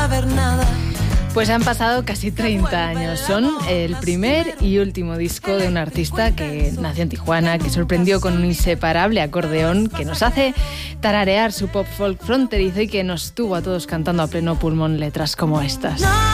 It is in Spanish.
saber nada. Pues han pasado casi 30 años. Son el primer y último disco de un artista que nació en Tijuana, que sorprendió con un inseparable acordeón, que nos hace tararear su pop folk fronterizo y que nos tuvo a todos cantando a pleno pulmón letras como estas.